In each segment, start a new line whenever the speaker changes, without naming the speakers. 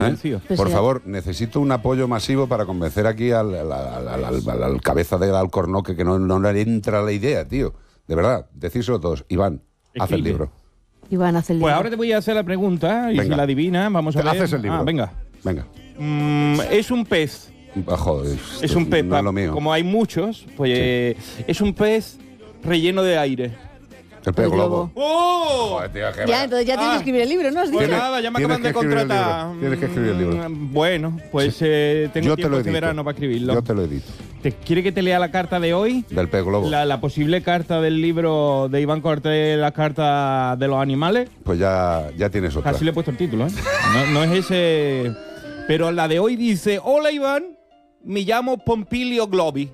Por favor, necesito un apoyo masivo para convencer aquí al cabeza del Alcornoque que no le entra la idea, tío. De verdad, decírselo todos. Iván, haz el libro.
Iván, haz el libro.
Pues ahora te voy a hacer la pregunta y
venga.
Si la adivinas, vamos a ver.
Haces el libro.
Venga. Es un pez.
Joder,
es un pez.
No es lo mío.
Como hay muchos, pues es un pez relleno de aire.
El pez globo.
¡Oh!
Joder, tío,
Ya, entonces ya tienes que escribir el libro, ¿no?
Pues nada, ya me acaban de contratar.
Tienes que escribir el libro.
Bueno, pues tengo tiempo este verano para escribirlo.
Yo te lo edito.
¿Quiere que te lea la carta de hoy?
Del pez globo.
La posible carta del libro de Iván Cortés, la carta de los animales.
Pues ya tienes otra.
Así le he puesto el título, ¿eh? No es ese... Pero la de hoy dice: hola Iván, me llamo Pompilio Globi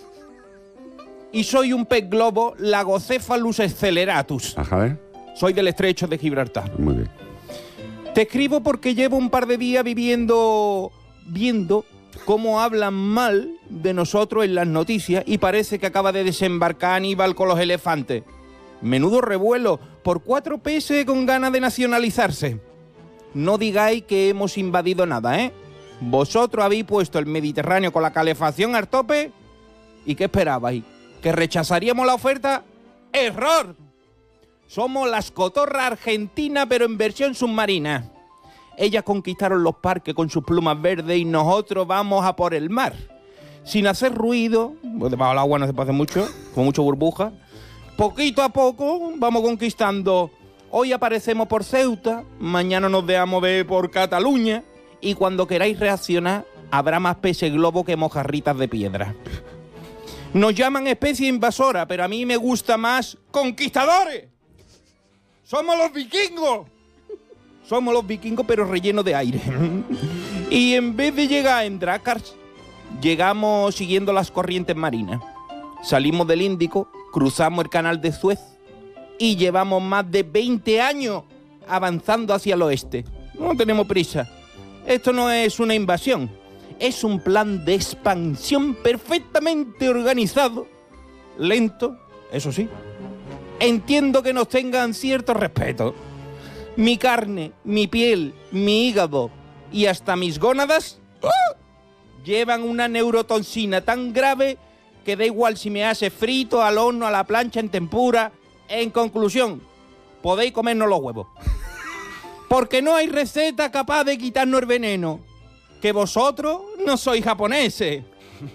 y soy un pez globo Lagocephalus sceleratus.
Ajá,
Soy del estrecho de Gibraltar.
Muy bien.
Te escribo porque llevo un par de días viendo cómo hablan mal de nosotros en las noticias y parece que acaba de desembarcar Aníbal con los elefantes. Menudo revuelo, por 4 peces con ganas de nacionalizarse. No digáis que hemos invadido nada, ¿eh? Vosotros habéis puesto el Mediterráneo con la calefacción al tope. ¿Y qué esperabais? ¿Que rechazaríamos la oferta? ¡Error! Somos las cotorras argentinas, pero en versión submarina. Ellas conquistaron los parques con sus plumas verdes y nosotros vamos a por el mar. Sin hacer ruido, pues debajo del agua no se puede hacer mucho, con mucha burbuja. Poquito a poco vamos conquistando. Hoy aparecemos por Ceuta, mañana nos dejamos ver por Cataluña y cuando queráis reaccionar habrá más peces globo que mojarritas de piedra. Nos llaman especie invasora, pero a mí me gusta más conquistadores. ¡Somos los vikingos! Somos los vikingos, pero rellenos de aire. Y en vez de llegar en Dracars, llegamos siguiendo las corrientes marinas. Salimos del Índico, cruzamos el canal de Suez y llevamos más de 20 años avanzando hacia el oeste. No tenemos prisa. Esto no es una invasión. Es un plan de expansión perfectamente organizado, lento, eso sí. Entiendo que nos tengan cierto respeto. Mi carne, mi piel, mi hígado y hasta mis gónadas llevan una neurotoxina tan grave que da igual si me hace frito, al horno, a la plancha, en tempura. En conclusión, podéis comernos los huevos. Porque no hay receta capaz de quitarnos el veneno. Que vosotros no sois japoneses.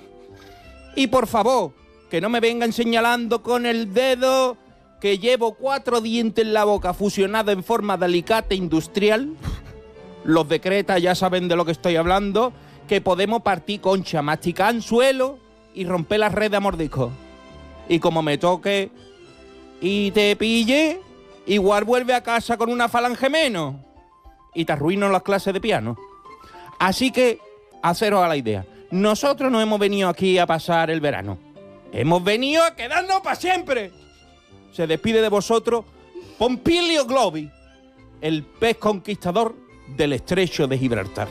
Y por favor, que no me vengan señalando con el dedo que llevo 4 dientes en la boca fusionados en forma de alicate industrial. Los de Creta ya saben de lo que estoy hablando, que podemos partir concha, masticar anzuelo y romper la red de mordisco. Y como me toque y te pille, igual vuelve a casa con una falange menos y te arruino las clases de piano. Así que, haceros a la idea. Nosotros no hemos venido aquí a pasar el verano. Hemos venido a quedarnos para siempre. Se despide de vosotros Pompilio Globi, el pez conquistador del estrecho de Gibraltar.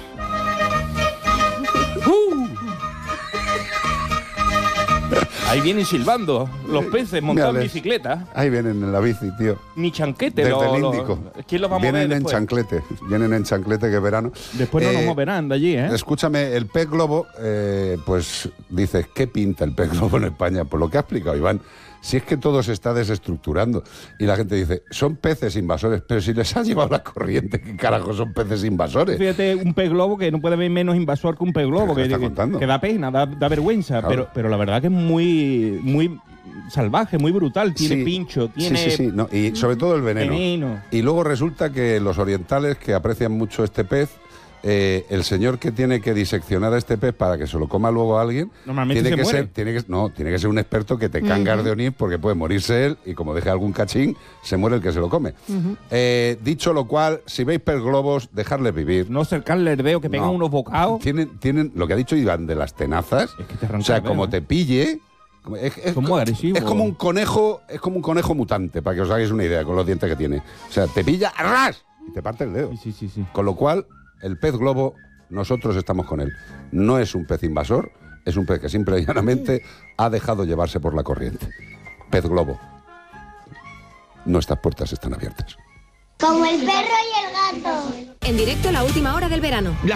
Ahí vienen silbando los peces montados en bicicleta.
Ahí vienen en la bici, tío.
Ni chanquete.
Desde el Índico.
¿Quién los vamos
vienen
a ver
en
después?
chanclete. Vienen en chanclete, que verano.
Después no nos moverán de allí, ¿eh?
Escúchame, el pez globo, pues dices, ¿qué pinta el pez globo en España? Por lo que ha explicado Iván. Si es que todo se está desestructurando. Y la gente dice, son peces invasores, pero si les ha llevado la corriente, ¿qué carajo son peces invasores?
Fíjate, un pez globo que no puede haber menos invasor que un pez globo, que da pena, da vergüenza, claro. pero la verdad que es muy salvaje, muy brutal, tiene pincho, tiene...
Sí, no, y sobre todo el veneno. Y luego resulta que los orientales, que aprecian mucho este pez, el señor que tiene que diseccionar a este pez para que se lo coma luego a alguien, tiene que ser un experto que te cangas de onís, porque puede morirse él y como deje algún cachín, se muere el que se lo come. Dicho lo cual, si veis pez globos, dejarles vivir.
No cercarle el dedo, que pegan unos bocados.
Tienen lo que ha dicho Iván de las tenazas.
Es que te
o sea, como te pille... Es
muy agresivo.
Es como un conejo mutante, para que os hagáis una idea con los dientes que tiene. O sea, te pilla, ¡arras! Y te parte el dedo.
Sí.
Con lo cual, el pez globo, nosotros estamos con él. No es un pez invasor, es un pez que simple y llanamente ha dejado llevarse por la corriente. Pez globo, nuestras puertas están abiertas.
Como el perro y el gato. en directo la última hora del verano.